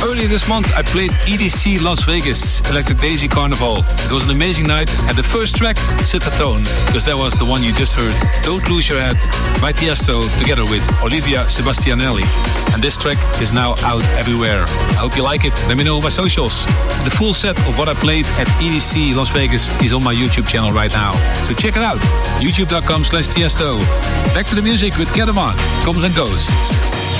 Earlier this month, I played EDC Las Vegas Electric Daisy Carnival. It was an amazing night, and the first track set the tone, because that was the one you just heard, Don't Lose Your Head, by Tiesto, together with Olivia Sebastianelli. And this track is now out everywhere. I hope you like it. Let me know on my socials. The full set of what I played at EDC Las Vegas is on my YouTube channel right now. So check it out. youtube.com/Tiesto. Back to the music with Ketamon. Comes and goes.